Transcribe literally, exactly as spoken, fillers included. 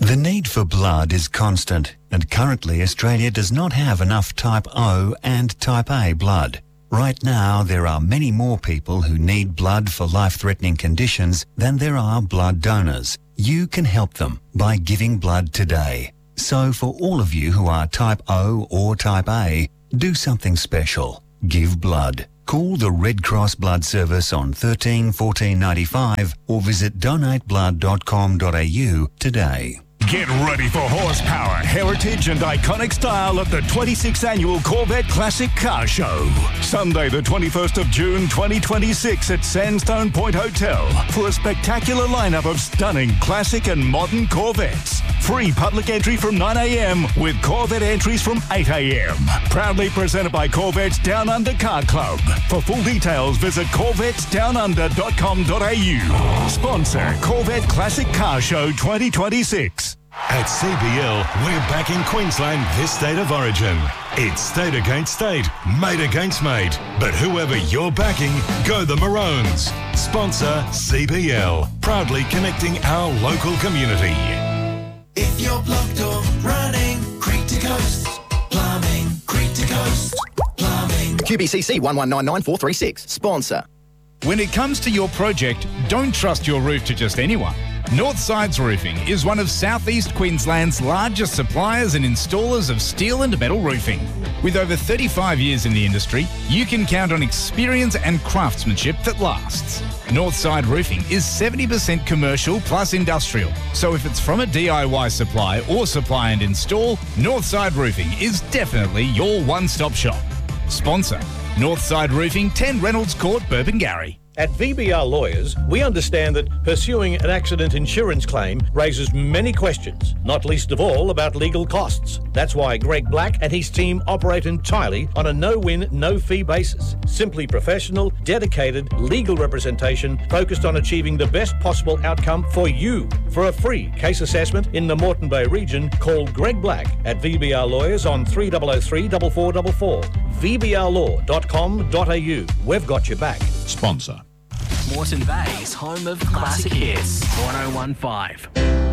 The need for blood is constant, and currently Australia does not have enough Type O and Type A blood. Right now, there are many more people who need blood for life-threatening conditions than there are blood donors. You can help them by giving blood today. So for all of you who are Type O or Type A, do something special. Give blood. Call the Red Cross Blood Service on thirteen fourteen ninety-five or visit donate blood dot com dot a u today. Get ready for horsepower, heritage and iconic style at the twenty-sixth Annual Corvette Classic Car Show. Sunday the twenty-first of June twenty twenty-six at Sandstone Point Hotel for a spectacular lineup of stunning classic and modern Corvettes. Free public entry from nine a m with Corvette entries from eight a m Proudly presented by Corvettes Down Under Car Club. For full details, visit corvettes down under dot com dot a u. Sponsor Corvette Classic Car Show twenty twenty-six. At C B L, we're backing Queensland this state of origin. It's state against state, mate against mate. But whoever you're backing, go the Maroons. Sponsor C B L, proudly connecting our local community. If you're blocked or running, Creek to Coast Plumbing, Creek to Coast Plumbing. Q B C C one one nine nine four three six. Sponsor. When it comes to your project, don't trust your roof to just anyone. Northsides Roofing is one of South East Queensland's largest suppliers and installers of steel and metal roofing. With over thirty-five years in the industry, you can count on experience and craftsmanship that lasts. Northside Roofing is seventy percent commercial plus industrial. So if it's from a D I Y supply or supply and install, Northside Roofing is definitely your one-stop shop. Sponsor Northside Roofing, ten Reynolds Court, Burpengary. At V B R Lawyers, we understand that pursuing an accident insurance claim raises many questions, not least of all about legal costs. That's why Greg Black and his team operate entirely on a no-win, no-fee basis. Simply professional, dedicated legal representation focused on achieving the best possible outcome for you. For a free case assessment in the Moreton Bay region, call Greg Black at V B R Lawyers on three zero zero three four four four four. v b r law dot com dot a u. We've got your back. Sponsor. Moreton Bay's home of classic hits. one oh one five.